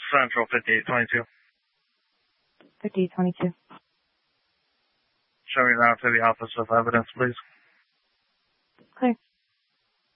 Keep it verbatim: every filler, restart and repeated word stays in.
Central fifty-eight twenty-two. fifty-eight twenty-two. Show me around to the office of evidence, please. Clear.